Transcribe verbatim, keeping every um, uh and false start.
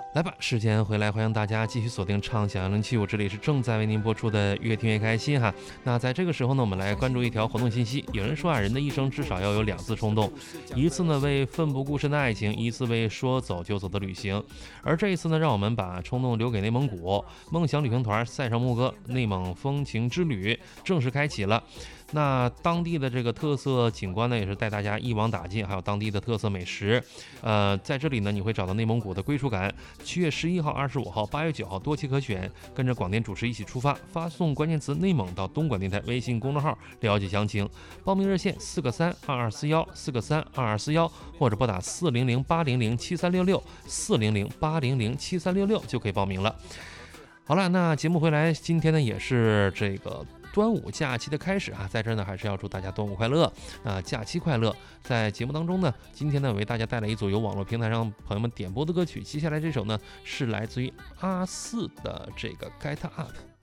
来吧，时间回来，欢迎大家继续锁定畅想幺零七五，这里是正在为您播出的越听越开心哈。那在这个时候呢，我们来关注一条活动信息。有人说啊，人的一生至少要有两次冲动，一次呢为奋不顾身的爱情，一次为说走就走的旅行。而这一次呢，让我们把冲动留给内蒙古，梦想旅行团塞上牧歌内蒙风情之旅正式开启了。那当地的这个特色景观呢，也是带大家一网打尽，还有当地的特色美食。呃，在这里呢，你会找到内蒙古的归属感。七月十一号、二十五号、八月九号多期可选，跟着广电主持一起出发，发送关键词内蒙到东莞电台微信公众号了解详情。报名热线四个三二二四幺四个三二二四幺，或者拨打四零零八零零七三六六四零零八零零七三六六就可以报名了。好了，那节目回来，今天呢也是这个端午假期的开始啊，在这儿呢还是要祝大家端午快乐啊，假期快乐。在节目当中呢，今天呢为大家带来一组由网络平台上朋友们点播的歌曲，接下来这首呢是来自于阿四的这个 Get Up。